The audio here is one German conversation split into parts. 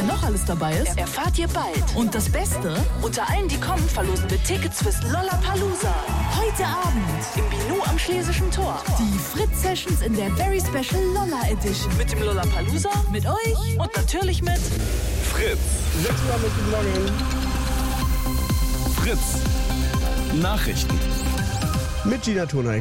noch alles dabei ist, erfahrt ihr bald. Und das Beste? Unter allen, die kommen, verlosen wir Tickets fürs Lollapalooza. Heute Abend im Binu am Schlesischen Tor. Die Fritz Sessions in der Very Special Lolla Edition. Mit dem Lollapalooza, mit euch und natürlich mit Fritz. 6 Uhr mit dem Morgen. Fritz. Nachrichten. Mit Gina Toneik.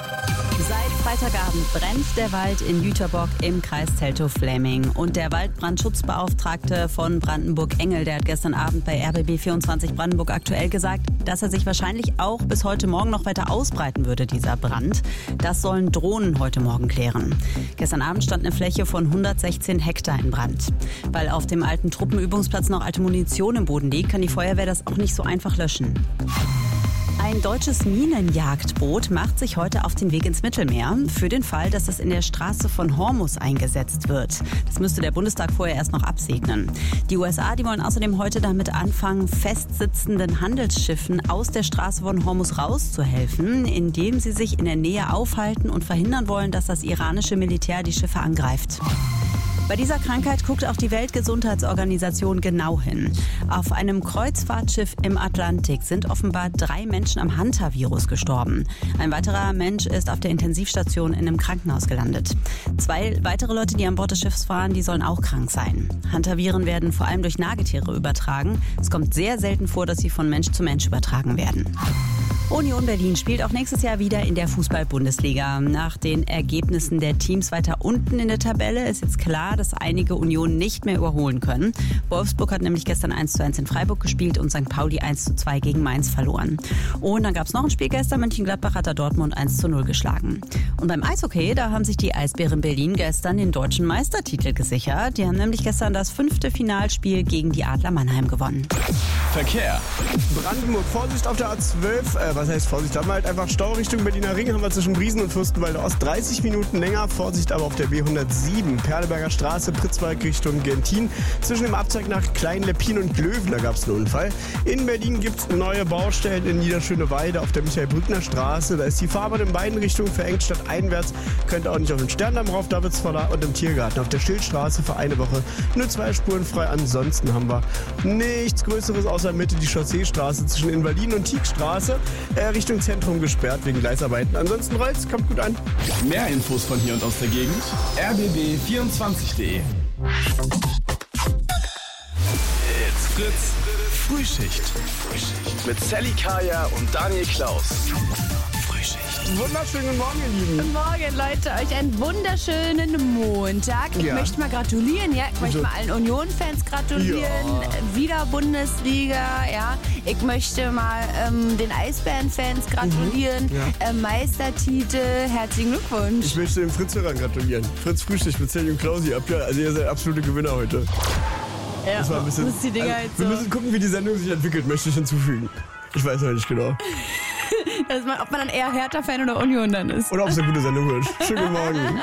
Seit Freitagabend brennt der Wald in Jüterbock im Kreis Teltow-Fläming. Und der Waldbrandschutzbeauftragte von Brandenburg, Engel, der hat gestern Abend bei RBB24 Brandenburg aktuell gesagt, dass er sich wahrscheinlich auch bis heute Morgen noch weiter ausbreiten würde, dieser Brand. Das sollen Drohnen heute Morgen klären. Gestern Abend stand eine Fläche von 116 Hektar in Brand. Weil auf dem alten Truppenübungsplatz noch alte Munition im Boden liegt, kann die Feuerwehr das auch nicht so einfach löschen. Ein deutsches Minenjagdboot macht sich heute auf den Weg ins Mittelmeer für den Fall, dass es in der Straße von Hormuz eingesetzt wird. Das müsste der Bundestag vorher erst noch absegnen. Die USA, die wollen außerdem heute damit anfangen, festsitzenden Handelsschiffen aus der Straße von Hormuz rauszuhelfen, indem sie sich in der Nähe aufhalten und verhindern wollen, dass das iranische Militär die Schiffe angreift. Bei dieser Krankheit guckt auch die Weltgesundheitsorganisation genau hin. Auf einem Kreuzfahrtschiff im Atlantik sind offenbar 3 Menschen am Hantavirus gestorben. Ein weiterer Mensch ist auf der Intensivstation in einem Krankenhaus gelandet. 2 weitere Leute, die an Bord des Schiffs waren, die sollen auch krank sein. Hantaviren werden vor allem durch Nagetiere übertragen. Es kommt sehr selten vor, dass sie von Mensch zu Mensch übertragen werden. Union Berlin spielt auch nächstes Jahr wieder in der Fußball-Bundesliga. Nach den Ergebnissen der Teams weiter unten in der Tabelle ist jetzt klar, dass einige Union nicht mehr überholen können. Wolfsburg hat nämlich gestern 1:1 in Freiburg gespielt und St. Pauli 1:2 gegen Mainz verloren. Und dann gab es noch ein Spiel gestern. Mönchengladbach hat da Dortmund 1:0 geschlagen. Und beim Eishockey, da haben sich die Eisbären Berlin gestern den deutschen Meistertitel gesichert. Die haben nämlich gestern das 5. Finalspiel gegen die Adler Mannheim gewonnen. Verkehr. Brandenburg, Vorsicht auf der A12. Was heißt Vorsicht? Da haben wir halt einfach Stau Richtung Berliner Ring. Haben wir zwischen Briesen und Fürstenwalde Ost 30 Minuten länger. Vorsicht aber auf der B107. Perleberger Straße, Pritzwalk Richtung Gentin. Zwischen dem Abzweig nach Klein-Leppin und Löwen, da gab es einen Unfall. In Berlin gibt es neue Baustellen in Niederschöneweide auf der Michael-Brückner Straße. Da ist die Fahrbahn in beiden Richtungen verengt, statt einwärts. Könnt ihr auch nicht auf den Sterndamm rauf, da wird's voller. Und im Tiergarten auf der Schildstraße für eine Woche nur 2 Spuren frei. Ansonsten haben wir nichts Größeres außer Mitte die Chausseestraße zwischen Invaliden und Tiegstraße Richtung Zentrum gesperrt wegen Gleisarbeiten. Ansonsten rollt's, kommt gut an. Mehr Infos von hier und aus der Gegend. rbb24.de. It's Fritz. Frühschicht. Mit Sally Kaya und Daniel Klaus. Frühschicht. Wunderschönen guten Morgen, ihr Lieben. Guten Morgen, Leute. Euch einen wunderschönen Montag. Ich möchte mal gratulieren, ja. Ich möchte mal allen Union-Fans gratulieren. Ja. Wieder Bundesliga, ja. Ich möchte mal den Eisbären-Fans gratulieren. Ja. Meistertitel, herzlichen Glückwunsch. Ich möchte dem Fritz-Hörern gratulieren. Fritz Frühstück mit Sally und Klausi. Also ihr seid absolute Gewinner heute. Ja, Das war ein bisschen, die Dinger halt so. Wir müssen gucken, wie die Sendung sich entwickelt, möchte ich hinzufügen. Ich weiß noch nicht genau. Ob man dann eher Hertha-Fan oder Union dann ist. Oder ob es eine gute Sendung wird. Schönen guten Morgen.